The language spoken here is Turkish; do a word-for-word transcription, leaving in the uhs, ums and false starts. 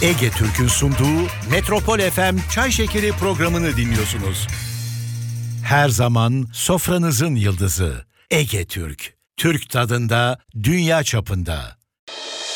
Ege Türk'ün sunduğu Metropol F M Çay Şekeri programını dinliyorsunuz. Her zaman sofranızın yıldızı Ege Türk. Türk tadında, dünya çapında.